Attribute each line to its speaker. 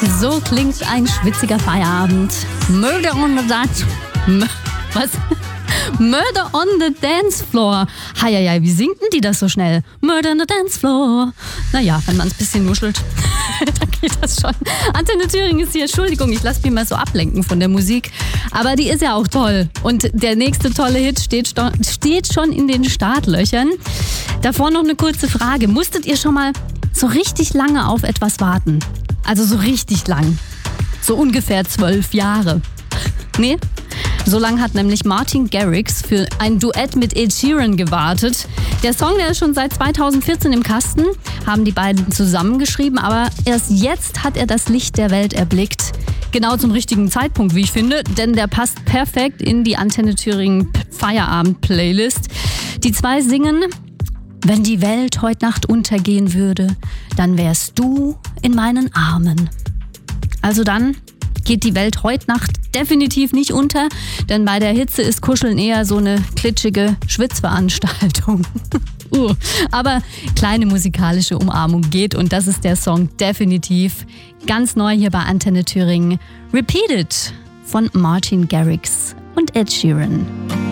Speaker 1: So klingt ein schwitziger Feierabend. Murder on the Dance... Was? Murder on the Dance Floor. Heieiei, wie singt denn die das so schnell? Murder on the Dance Floor. Naja, wenn man es ein bisschen nuschelt, dann geht das schon. Antenne Thüringen ist hier. Entschuldigung, ich lasse mich mal so ablenken von der Musik. Aber die ist ja auch toll. Und der nächste tolle Hit steht schon in den Startlöchern. Davor noch eine kurze Frage. Musstet ihr schon mal so richtig lange auf etwas warten? Also so richtig lang. So ungefähr 12 Jahre. Nee? So lange hat nämlich Martin Garrix für ein Duett mit Ed Sheeran gewartet. Der Song, der ist schon seit 2014 im Kasten, haben die beiden zusammengeschrieben, aber erst jetzt hat er das Licht der Welt erblickt. Genau zum richtigen Zeitpunkt, wie ich finde, denn der passt perfekt in die Antenne Thüringen Feierabend-Playlist. Die zwei singen: Wenn die Welt heute Nacht untergehen würde, dann wärst du in meinen Armen. Also dann geht die Welt heute Nacht definitiv nicht unter, denn bei der Hitze ist Kuscheln eher so eine klitschige Schwitzveranstaltung. Aber kleine musikalische Umarmung geht und das ist der Song definitiv. Ganz neu hier bei Antenne Thüringen. Repeated von Martin Garrix und Ed Sheeran.